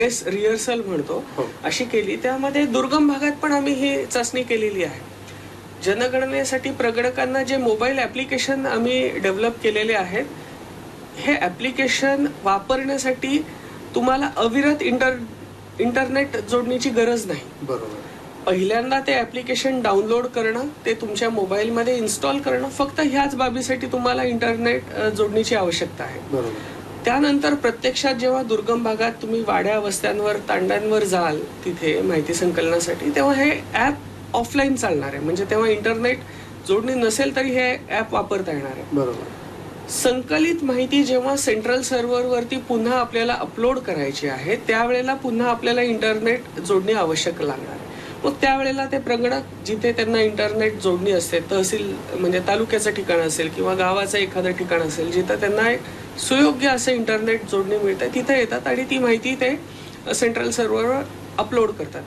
Rehearsal म्हणतो हो. अशी केली. त्यामध्ये दुर्गम भागात पण आम्ही ही चाचणी केलेली आहे. जनगणनेसाठी प्रगणकांना जे मोबाईल ॲप्लिकेशन आम्ही डेव्हलप केलेले आहेत, हे ॲप्लिकेशन वापरण्यासाठी तुम्हाला अविरत इंटरनेट जोडणीची गरज नाही. बरोबर. पहिल्यांदा ते ॲप्लिकेशन डाउनलोड करणं, ते तुमच्या मोबाईलमध्ये इन्स्टॉल करणं, फक्त ह्याच बाबीसाठी तुम्हाला इंटरनेट जोडणीची आवश्यकता आहे. बरोबर. त्यानंतर प्रत्यक्षात जेव्हा दुर्गम भागात तुम्ही वाड्या वस्त्यांवर तांड्यांवर जाल तिथे माहिती संकलनासाठी, तेव्हा हे ॲप ऑफलाईन चालणार आहे. म्हणजे तेव्हा इंटरनेट जोडणी नसेल तरी हे ॲप वापरता येणार आहे. बरोबर. संकलित माहिती जेव्हा सेंट्रल सर्व्हरवरती पुन्हा आपल्याला अपलोड करायची आहे, त्यावेळेला पुन्हा आपल्याला इंटरनेट जोडणी आवश्यक लागणार आहे. मग त्यावेळेला ते प्रगणक जिथे त्यांना इंटरनेट जोडणी असते, तहसील म्हणजे तालुक्याचं ठिकाण असेल किंवा गावाचं एखादं ठिकाण असेल जिथं त्यांना एक सुयोग्य असं इंटरनेट जोडणी मिळते, तिथे येतात आणि ती माहिती ते सेंट्रल सर्व्हरवर अपलोड करतात.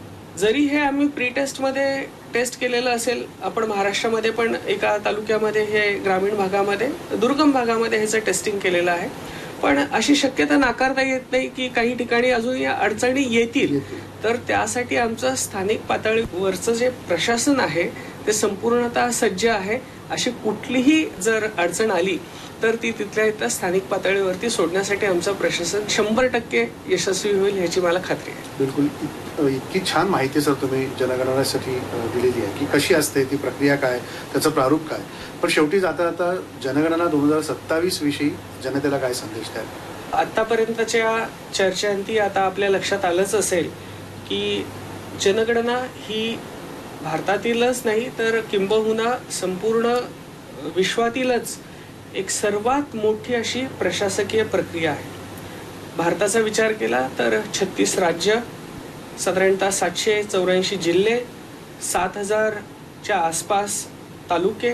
जरी हे आम्ही प्री टेस्टमध्ये टेस्ट केलेलं असेल, आपण महाराष्ट्रामध्ये पण एका तालुक्यामध्ये हे ग्रामीण भागामध्ये दुर्गम भागामध्ये ह्याचं टेस्टिंग केलेलं आहे, पण अशी शक्यता नाकारता येत नाही की काही ठिकाणी अजून या अडचणी येतील. तर त्यासाठी आमचं स्थानिक पातळीवरचं जे प्रशासन आहे ते संपूर्णतः सज्ज आहे. अशी कुठलीही जर अडचण आली तर ती तिथल्या इथं स्थानिक पातळीवरती सोडण्यासाठी आमचं प्रशासन 100% यशस्वी होईल ह्याची मला खात्री आहे. बिलकुल. इतकी छान माहिती सर तुम्ही जनगणनेसाठी दिलेली आहे की कशी असते ती प्रक्रिया, काय त्याचं प्रारूप काय. पण शेवटी जाता जाता जनगणना 2027 विषयी जनतेला काय संदेश द्याल? आतापर्यंतच्या चर्चांती आता आपल्या लक्षात आलंच असेल की जनगणना ही भारतातीलच नाही तर किंबहुना संपूर्ण विश्वातीलच एक सर्वात मोठी अशी प्रशासकीय प्रक्रिया आहे. भारताचा विचार केला तर 36 राज्य, साधारणतः 784 जिल्हे, 7000च्या आसपास तालुके,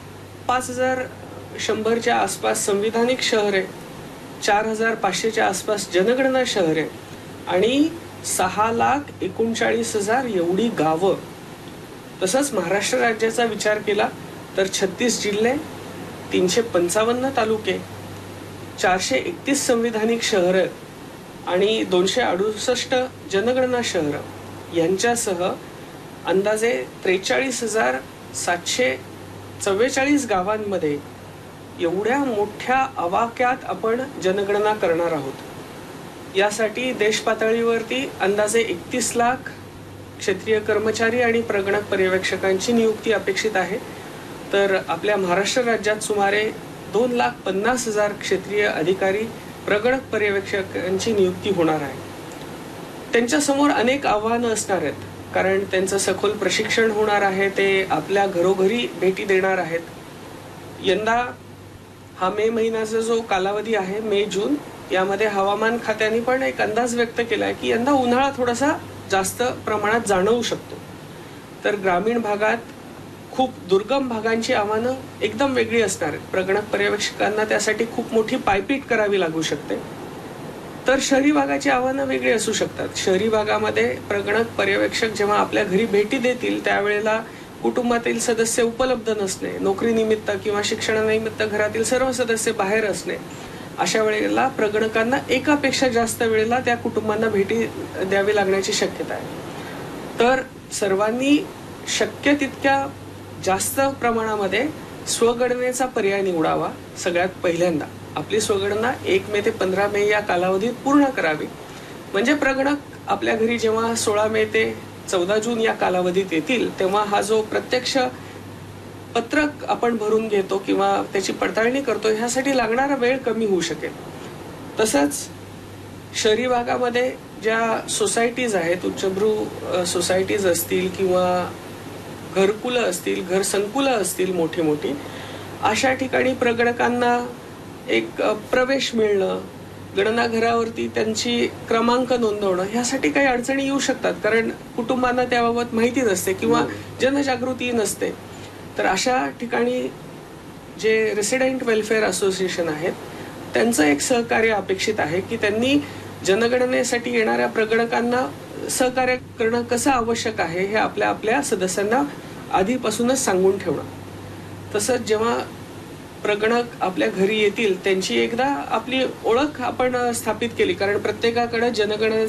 5100च्या आसपास संविधानिक शहरे, 4500च्या आसपास जनगणना शहरे आणि 6,39,000 एवढी गावं. तसंच महाराष्ट्र राज्याचा विचार केला तर 36 जिल्हे, 355 तालुके, 431 संविधानिक शहरं आणि 268 जनगणना शहरं यांच्यासह अंदाजे 43,744 गावांमध्ये एवढ्या मोठ्या आवाक्यात आपण जनगणना करणार आहोत. यासाठी देश पातळीवरती अंदाजे 31 लाख क्षेत्रीय कर्मचारी आणि प्रगणक पर्यवेक्षकांची नियुक्ती अपेक्षित आहे. तर आपल्या महाराष्ट्र राज्यात सुमारे 2,50,000 क्षेत्रीय अधिकारी प्रगणक पर्यवेक्षकांची नियुक्ती होणार आहे. त्यांच्यासमोर अनेक आव्हानं असणार आहेत, कारण त्यांचं सखोल प्रशिक्षण होणार आहे. ते आपल्या घरोघरी भेटी देणार आहेत. यंदा हा मे महिन्याचा जो कालावधी आहे, मे जून, यामध्ये हवामान खात्याने पण एक अंदाज व्यक्त केला आहे की यंदा उन्हाळा थोडासा जास्त प्रमाणात जाणवू शकतो. तर ग्रामीण भागात खूप दुर्गम भागांची आव्हानं एकदम वेगळी असणार आहेत. प्रगणक पर्यवेक्षकांना त्यासाठी खूप मोठी पायपीट करावी लागू शकते. तर शहरी भागाची आव्हानं वेगळी असू शकतात. शहरी भागामध्ये प्रगणक पर्यवेक्षक जेव्हा आपल्या घरी भेटी देतील त्यावेळेला कुटुंबातील सदस्य उपलब्ध नसणे, नोकरीनिमित्त किंवा शिक्षणानिमित्त घरातील सर्व सदस्य बाहेर असणे, अशा वेळेला प्रगणकांना एकापेक्षा जास्त वेळेला त्या कुटुंबांना भेटी द्यावी लागण्याची शक्यता आहे. तर सर्वांनी शक्य तितक्या जास्त प्रमाणामध्ये स्वगणनेचा पर्याय निवडावा. सगळ्यात पहिल्यांदा आपली स्वगणना 1 मे ते 15 मे या कालावधीत पूर्ण करावी. म्हणजे प्रगणक आपल्या घरी जेव्हा 16 मे ते 14 जून या कालावधीत येतील तेव्हा हा जो प्रत्यक्ष पत्रक आपण भरून घेतो किंवा त्याची पडताळणी करतो, ह्यासाठी लागणारा वेळ कमी होऊ शकेल. तसंच शहरी भागामध्ये ज्या सोसायटीज आहेत, उच्चभ्रू सोसायटीज असतील किंवा घरकुलं असतील, घरसंकुलं असतील मोठी मोठी, अशा ठिकाणी प्रगणकांना एक प्रवेश मिळणं, गणनाघरावरती त्यांची क्रमांक नोंदवणं, ह्यासाठी काही अडचणी येऊ शकतात, कारण कुटुंबांना त्याबाबत माहिती नसते किंवा जनजागृती नसते. तर अशा ठिकाणी जे रेसिडेंट वेलफेअर असोसिएशन आहेत त्यांचं एक सहकार्य अपेक्षित आहे की त्यांनी जनगणनेसाठी येणाऱ्या प्रगणकांना सहकार्य करणं कसं आवश्यक आहे हे आपल्या सदस्यांना आधीपासूनच सांगून ठेवणं. तसंच जेव्हा प्रगणक आपल्या घरी येतील त्यांची एकदा आपली ओळख आपण स्थापित केली, कारण प्रत्येकाकडे जनगणनेचा